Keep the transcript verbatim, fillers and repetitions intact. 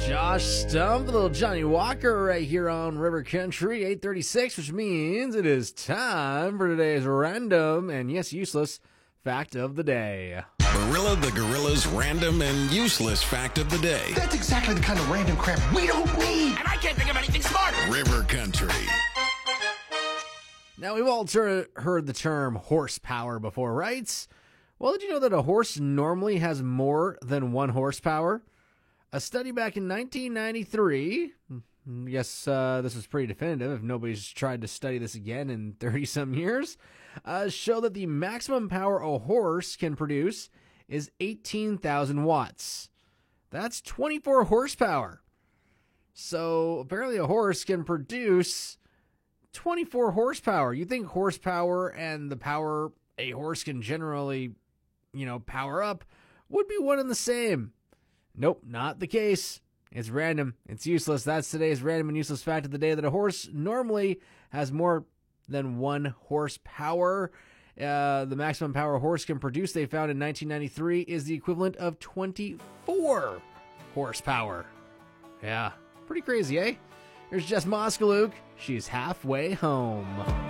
Josh Stump, the little Johnny Walker right here on River Country, eight thirty-six, which means it is time for today's random and, yes, useless fact of the day. Barilla the Gorilla's random and useless fact of the day. That's exactly the kind of random crap we don't need. And I can't think of anything smarter. River Country. Now, we've all ter- heard the term horsepower before, right? Well, did you know that a horse normally has more than one horsepower? A study back in nineteen ninety-three, yes, uh, this was pretty definitive if nobody's tried to study this again in thirty-some years, uh, show that the maximum power a horse can produce is eighteen thousand watts. That's twenty-four horsepower. So apparently a horse can produce twenty-four horsepower. You think horsepower and the power a horse can generally, you know, power up would be one and the same. Nope, not the case. It's random. It's useless. That's today's random and useless fact of the day, that a horse normally has more than one horsepower. Uh, the maximum power a horse can produce, they found in nineteen ninety-three, is the equivalent of twenty-four horsepower. Yeah, pretty crazy, eh? Here's Jess Moskalook. She's halfway home.